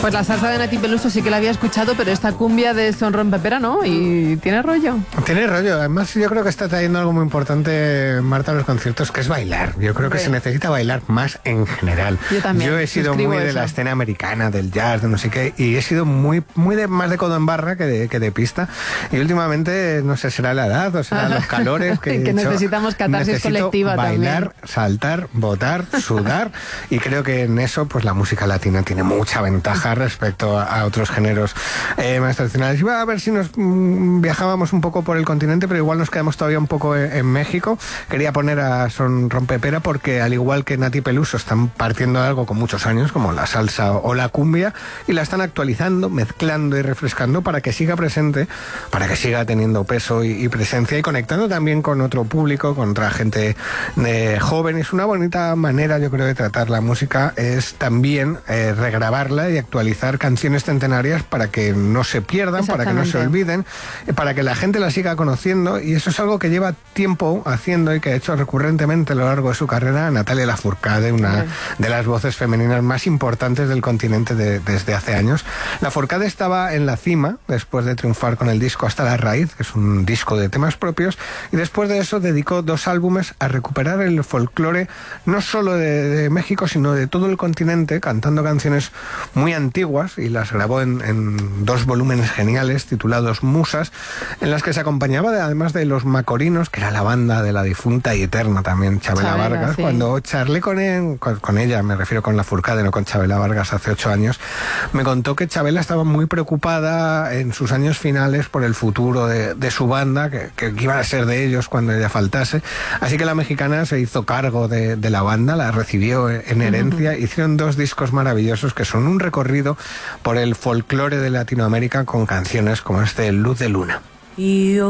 Pues la salsa de Nati Peluso sí que la había escuchado, pero esta cumbia de Son Rompepera no, y tiene rollo. Tiene rollo, además yo creo que está trayendo algo muy importante, Marta, a los conciertos, que es bailar. Yo creo que se necesita bailar más en general. Yo también. Yo he sido muy de la escena americana, del jazz, de no sé qué, y he sido muy más de codo en barra que de pista. Y últimamente, no sé, será la edad o serán los calores que necesitamos catarsis colectiva bailar, también. Saltar, botar, sudar, y creo que en eso pues la música latina tiene mucha ventaja respecto a otros géneros más tradicionales. Iba a ver si nos viajábamos un poco por el continente, pero igual nos quedamos todavía un poco en México. Quería poner a Son Rompepera porque, al igual que Nati Peluso, están partiendo de algo con muchos años, como la salsa o la cumbia, y la están actualizando, mezclando y refrescando para que siga presente, para que siga teniendo peso y presencia, y conectando también con otro público, con otra gente joven. Es una bonita manera, yo creo, de tratar la música, es también regrabarla y actualizar canciones centenarias para que no se pierdan, para que no se olviden, para que la gente la siga conociendo, y eso es algo que lleva tiempo haciendo y que ha hecho recurrentemente a lo largo de su carrera Natalia Lafourcade, una de las voces femeninas más importantes del continente desde hace años. Lafourcade estaba en la cima después de triunfar con el disco Hasta la Raíz, que es un disco de temas propios, y después de eso dedicó 2 álbumes a recuperar el folclore no solo de México, sino de todo el continente, cantando canciones muy antiguas, y las grabó en 2 volúmenes geniales titulados Musas, en las que se acompañaba además de Los Macorinos, que era la banda de la difunta y eterna también Chabela Vargas. Sí. Cuando charlé con ella, me refiero con Lafourcade, no con Chabela Vargas, hace 8 años, me contó que Chabela estaba muy preocupada en sus años finales por el futuro de su banda, que iba a ser de ellos cuando ella faltase, así que la mexicana se hizo cargo de la banda, la recibió en herencia. Hicieron 2 discos maravillosos que son un recorrido por el folclore de Latinoamérica con canciones como este Luz de Luna. Y